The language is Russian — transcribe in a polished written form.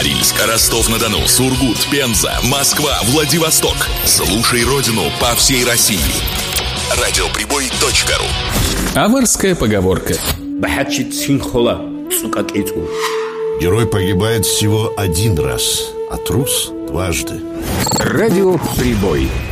Норильск, Ростов-на-Дону, Сургут, Пенза, Москва, Владивосток. Слушай родину по всей России. Радиоприбой.ру. Аварская поговорка. Герой погибает всего один раз, а трус дважды. Радио Прибой.